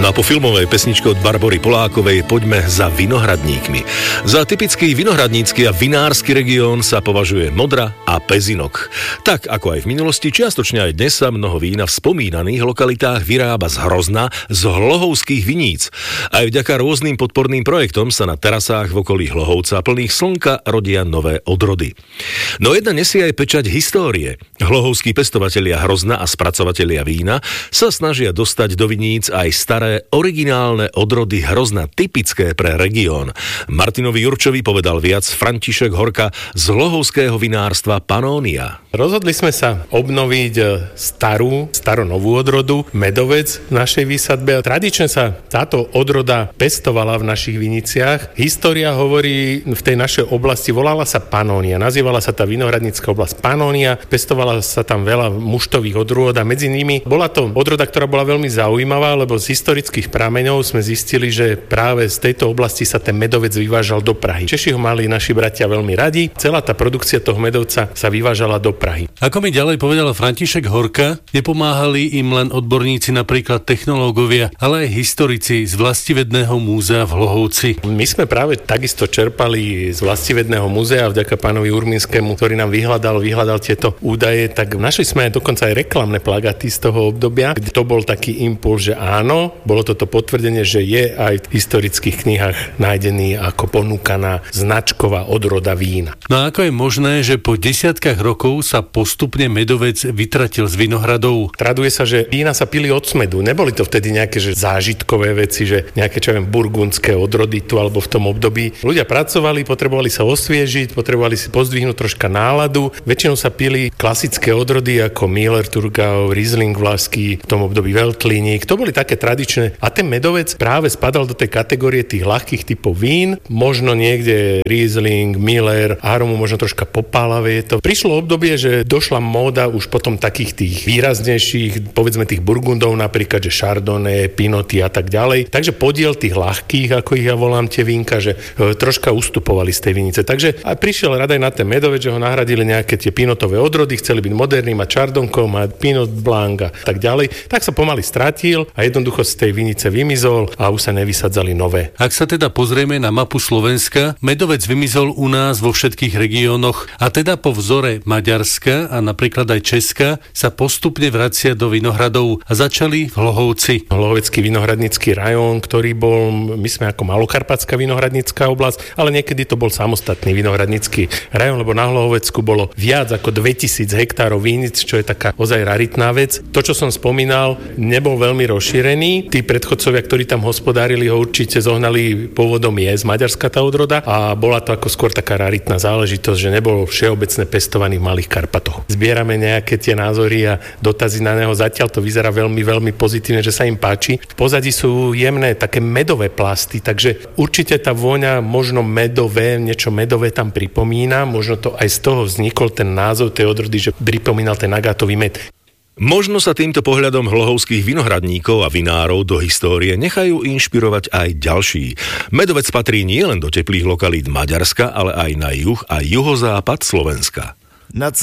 No a po filmovej pesničke od Barbory Polákovej poďme za vinohradníkmi. Za typický vinohradnícky a vinársky región sa považuje Modra a Pezinok. Tak ako aj v minulosti, čiastočne aj dnes sa mnoho vína v spomínaných lokalitách vyrába z Hrozna, z hlohovských viníc. Aj vďaka rôznym podporným projektom sa na terasách v okolí Hlohovca plných slnka rodia nové odrody. No jedna nesie aj pečať histórie. Hlohovskí pestovatelia Hrozna a spracovatelia vína sa snažia dostať do viníc aj staré originálne odrody Hrozna typické pre región. Martinovi Jurčovi povedal viac František Horka z hlohovského vinárstva Panónia. Rozhodli sme sa obnoviť staronovú odrodu, medovec v našej výsadbe. Tradične sa táto odroda pestovala v našich viniciach. História hovorí, v tej našej oblasti volala sa Panónia. Nazývala sa tá vinohradnícka oblasť Panónia. Pestovala sa tam veľa muštových odrôd a medzi nimi bola to odroda, ktorá bola veľmi zaujímavá, lebo z historických prameňov sme zistili, že práve z tejto oblasti sa ten medovec vyvážal do Prahy. Češi ho mali naši bratia veľmi radi. Celá tá produkcia toho medovca sa vyvážala do Prahy. Ako mi ďalej povedal František Horka, nepomáhali im len odborníci, napríklad technológovia, ale aj historici z Vlastivedného múzea v Hlohovci. My sme práve takisto čerpali z Vlastivedného múzea vďaka pánovi Urminskému, ktorý nám vyhľadal tieto údaje, tak našli sme dokonca aj reklamné plagáty z toho obdobia, kde to bol taký impuls, že áno, bolo toto potvrdenie, že je aj v historických knihách nájdený ako ponúkaná značková odroda vína. No a ako je možné, že po desiatkách rokov sa postupne medovec vytratil z vinohradov? Traduje sa, že vína sa pili od smedu. Neboli to vtedy nejaké zážitkové veci, že nejaké burgundské odrody tu alebo v tom období. Ľudia pracovali, potrebovali sa osviežiť, potrebovali si pozdvihnúť troška náladu. Väčšinou sa pili klasické odrody ako Müller, Thurgau, Riesling vlašský, v tom období Veltlínik. To boli také tradičné. A ten medovec práve spadal do tej kategórie tých ľahkých typov vín. Možno niekde Riesling, Müller, aromu možno troška popálavé je to. Prišlo obdobie, že došla móda už potom takých tých výraznejších, povedzme tých burgundov napríklad, že Chardonnay, Pinoty a tak ďalej. Takže podiel tých ľahkých, ako ich ja volám tie vínka, že troška ustupovali z tej vinice. Takže aj prišiel rad aj na ten medovec, že ho nahradili nejaké tie pinotové odrody, chceli byť moderný, mať Chardonnay, mať Pinot Blanc a tak ďalej. Tak sa pomaly stratil a jednoducho z tej vinice vymizol a už sa nevysadzali nové. Ak sa teda pozrieme na mapu Slovenska, medovec vymizol u nás vo všetkých regiónoch a teda po vzore Maďarska a napríklad aj Česka sa postupne vracia do vinohradov a začali v Hlohovci. Hlohovecký vinohradnícky rajón, ktorý bol, my sme ako Malokarpatská vinohradnícka oblasť, ale niekedy to bol samostatný vinohradnícky rajón, lebo na Hlohovecku bolo viac ako 2000 hektárov vínic, čo je taká ozaj raritná vec. To, čo som spomínal, nebol veľmi rozšírený. Tí predchodcovia, ktorí tam hospodárili, ho určite zohnali pôvodom z Maďarska tá odroda a bola to ako skôr taká raritná záležitosť, že nebolo všeobecné pestovanie v Malých Karpatoch. Zbierame nejaké tie názory a dotazy na neho. Zatiaľ to vyzerá veľmi, veľmi pozitívne, že sa im páči. V pozadí sú jemné také medové plasty, takže určite tá vôňa možno medové, niečo medové tam pripomína. Možno to aj z toho vznikol ten názov tej odrody, že pripomínal ten agátový med. Možno sa týmto pohľadom hlohovských vinohradníkov a vinárov do histórie nechajú inšpirovať aj ďalší. Medovec patrí nielen do teplých lokalít Maďarska, ale aj na juh a juhozápad Slovenska.